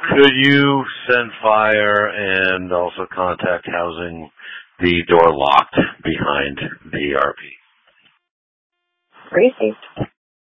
Could you send fire and also contact housing the door locked behind the RV? Received.